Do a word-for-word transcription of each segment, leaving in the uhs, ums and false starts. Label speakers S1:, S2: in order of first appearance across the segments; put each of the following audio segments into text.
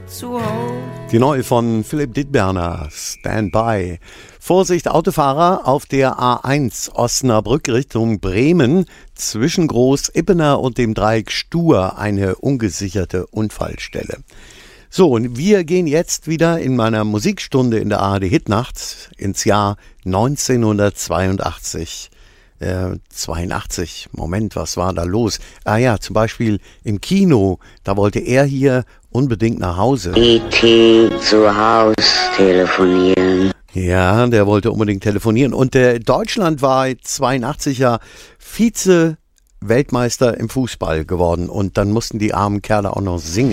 S1: zu Hause.
S2: Die neue von Philipp Dittberner, Stand By. Vorsicht Autofahrer auf der A eins Osnabrück Richtung Bremen. Zwischen Groß-Ippener und dem Dreieck Stur eine ungesicherte Unfallstelle. So, und wir gehen jetzt wieder in meiner Musikstunde in der A R D Hitnacht ins Jahr neunzehnhundertzweiundachtzig. Äh, zweiundachtzig, Moment, was war da los? Ah ja, zum Beispiel im Kino, da wollte er hier unbedingt nach Hause.
S3: E T zu Haus telefonieren.
S2: Ja, der wollte unbedingt telefonieren. Und der Deutschland war zweiundachtzig ja Vize-Weltmeister im Fußball geworden. Und dann mussten die armen Kerle auch noch singen.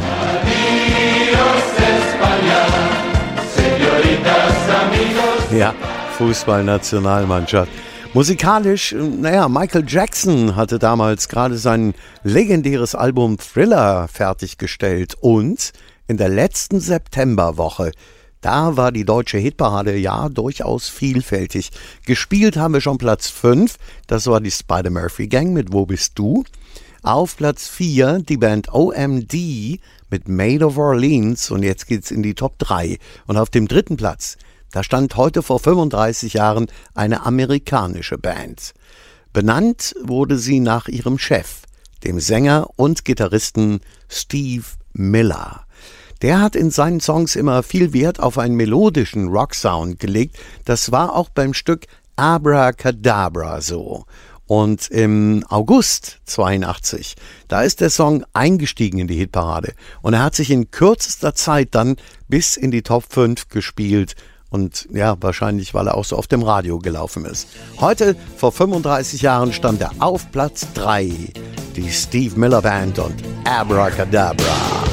S2: Ja, Fußballnationalmannschaft. Musikalisch, naja, Michael Jackson hatte damals gerade sein legendäres Album Thriller fertiggestellt. Und in der letzten Septemberwoche, da war die deutsche Hitparade ja durchaus vielfältig. Gespielt haben wir schon Platz fünf, das war die Spider-Murphy Gang mit Wo bist du? Auf Platz vier die Band O M D mit Made of Orleans und jetzt geht's in die Top drei. Und auf dem dritten Platz, da stand heute vor fünfunddreißig Jahren eine amerikanische Band. Benannt wurde sie nach ihrem Chef, dem Sänger und Gitarristen Steve Miller. Der hat in seinen Songs immer viel Wert auf einen melodischen Rocksound gelegt. Das war auch beim Stück Abracadabra so. Und im August zweiundachtzig, da ist der Song eingestiegen in die Hitparade. Und er hat sich in kürzester Zeit dann bis in die Top fünf gespielt. Und ja, wahrscheinlich, weil er auch so auf dem Radio gelaufen ist. Heute, vor fünfunddreißig Jahren, stand er auf Platz drei. Die Steve Miller Band und Abracadabra.